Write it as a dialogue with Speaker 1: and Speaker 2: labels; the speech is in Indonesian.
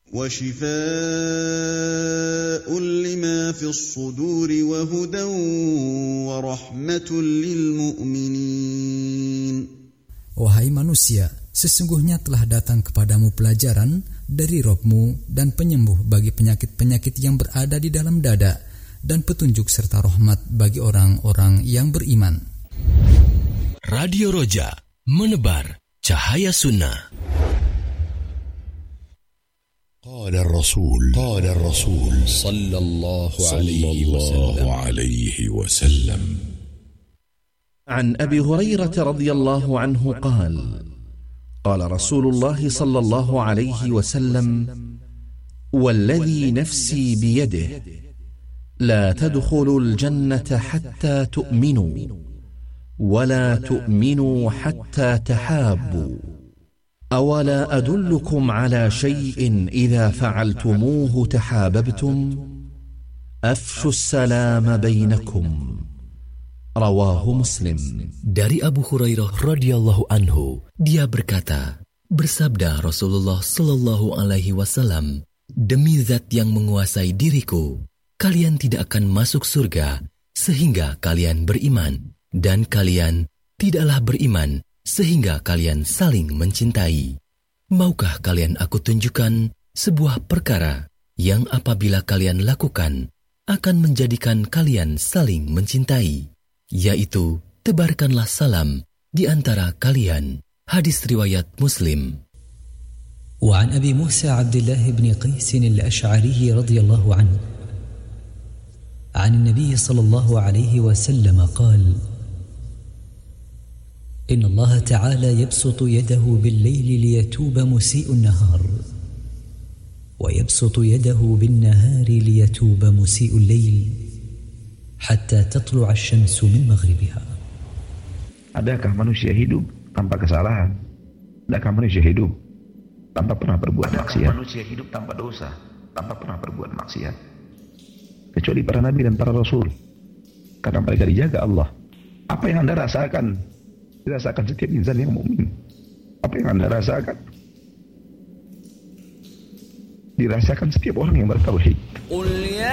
Speaker 1: وشفاء لما في الصدور وهدى ورحمة للمؤمنين.
Speaker 2: Wahai manusia, sesungguhnya telah datang kepadamu pelajaran dari Rabb-Mu dan penyembuh bagi penyakit-penyakit yang berada di dalam dada, dan petunjuk serta rahmat bagi orang-orang yang beriman.
Speaker 3: Radio Roja, menebar cahaya sunnah.
Speaker 4: قال الرسول صلى الله عليه وسلم
Speaker 5: عن أبي هريرة رضي الله عنه قال قال رسول الله صلى الله عليه وسلم والذي نفسي بيده لا تدخلوا الجنة حتى تؤمنوا ولا تؤمنوا حتى تحابوا أولا أدلكم على شيء إذا فعلتموه تحاببتم أفشوا السلام بينكم رواه مسلم.
Speaker 3: Dari Abu Hurairah radhiyallahu anhu, dia berkata, bersabda Rasulullah sallallahu alaihi wasallam, demi zat yang menguasai diriku, kalian tidak akan masuk surga sehingga kalian beriman, dan kalian tidaklah beriman sehingga kalian saling mencintai. Maukah kalian aku tunjukkan sebuah perkara yang apabila kalian lakukan akan menjadikan kalian saling mencintai, yaitu tebarkanlah salam di antara kalian. Hadis riwayat Muslim.
Speaker 2: وعن أبي موسى عبد الله بن قيس الأشعري رضي الله عنه عن النبي صلى الله عليه وسلم قال إن الله تعالى يبسط يده بالليل ليتوب مسيء النهار ويبسط يده بالنهار ليتوب مسيء الليل حتى تطلع الشمس من مغربها.
Speaker 6: Adakah manusia hidup tanpa kesalahan? Adakah manusia hidup tanpa pernah berbuat maksiat? Manusia hidup tanpa dosa, tanpa pernah berbuat maksiat? Kecuali para nabi dan para rasul, karena mereka dijaga Allah. Apa yang Anda rasakan dirasakan setiap insan yang mukmin. Apa yang Anda rasakan dirasakan setiap orang yang bertauhid.